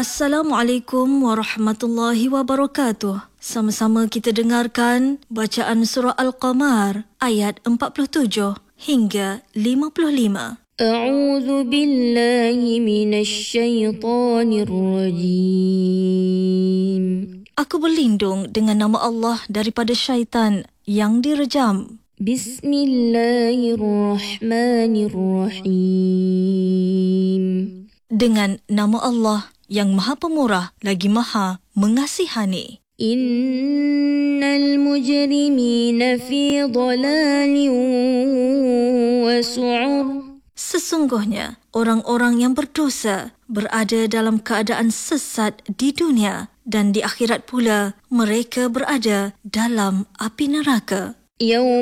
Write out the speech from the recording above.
Assalamualaikum warahmatullahi wabarakatuh. Sama-sama kita dengarkan bacaan surah Al-Qamar ayat 47 hingga 55. A'udzu billahi minasyaitonir rajim. Aku berlindung dengan nama Allah daripada syaitan yang direjam. Bismillahirrahmanirrahim. Dengan nama Allah yang Maha Pemurah lagi Maha Mengasihani. Innal mujrimina fi dhalalin wa su'ur. Sesungguhnya orang-orang yang berdosa berada dalam keadaan sesat di dunia dan di akhirat pula mereka berada dalam api neraka.